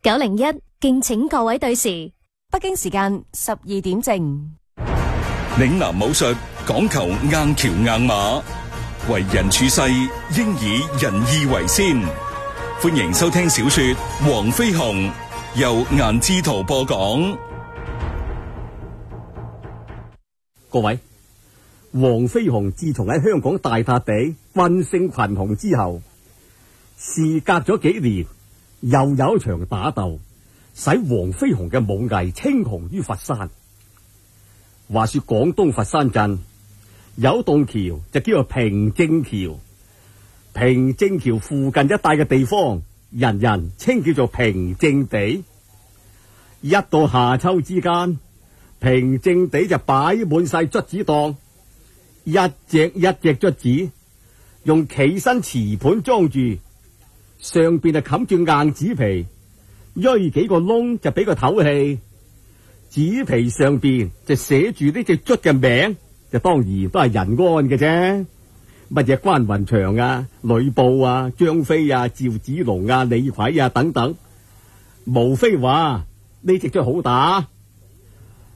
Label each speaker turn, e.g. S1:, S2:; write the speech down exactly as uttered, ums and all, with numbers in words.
S1: 九零一敬請各位對時，
S2: 北京時間十二點正。
S3: 嶺南武術講求硬橋硬馬，為人處世應以仁義為先。歡迎收聽小說《黃飛鴻》，由顏志圖播講。
S4: 各位，黃飛鴻自從喺香港大笪地軍勝群雄之後，事隔咗幾年，又有一場打鬥，使黃飛鴻嘅武藝稱雄於佛山。話說廣東佛山鎮有棟橋就叫做平正橋，平正橋附近一帶嘅地方，人人稱叫做平正地。一到夏秋之間，平正地就擺滿晒卒子檔，一隻一隻卒子用企身瓷盤裝住，上邊就冚住硬紙皮，鋥幾個窿就俾個透氣。紙皮上邊就寫住呢隻卒嘅名，就當然都係人安嘅啫。乜嘢關雲長啊、呂布啊、張飛啊、趙子龍啊、李逵啊等等，無非話呢隻卒好打，